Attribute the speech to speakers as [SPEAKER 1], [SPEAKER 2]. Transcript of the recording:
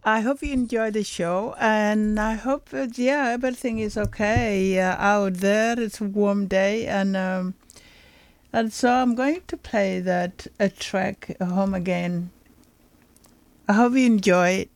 [SPEAKER 1] I hope you enjoy the show, and I hope yeah, everything is okay out there. It's a warm day, and so I'm going to play that a track, Home Again. I hope you enjoy it.